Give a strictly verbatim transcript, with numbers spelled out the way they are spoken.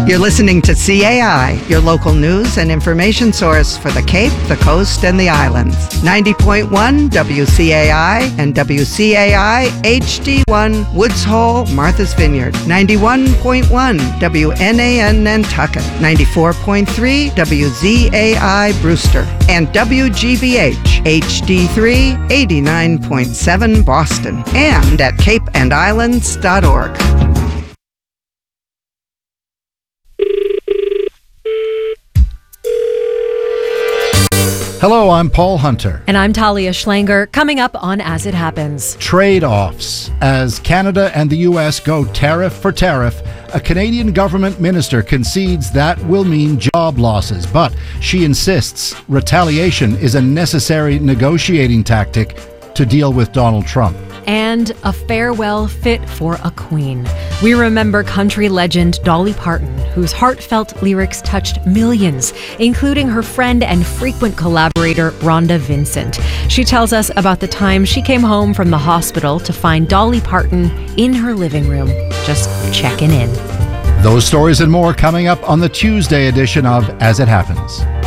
You're listening to C A I, your local news and information source for the Cape, the Coast, and the Islands. ninety point one W C A I and W C A I H D one Woods Hole, Martha's Vineyard. ninety-one point one W N A N Nantucket. ninety-four point three W Z A I Brewster. And W G B H H D three eighty-nine point seven Boston. And at cape and islands dot org. Hello, I'm Paul Hunter. And I'm Talia Schlanger. Coming up on As It Happens. Trade-offs. As Canada and the U S go tariff for tariff, a Canadian government minister concedes that will mean job losses. But she insists retaliation is a necessary negotiating tactic to deal with Donald Trump. And a farewell fit for a queen. We remember country legend Dolly Parton, whose heartfelt lyrics touched millions, including her friend and frequent collaborator, Rhonda Vincent. She tells us about the time she came home from the hospital to find Dolly Parton in her living room, just checking in. Those stories and more coming up on the Tuesday edition of As It Happens.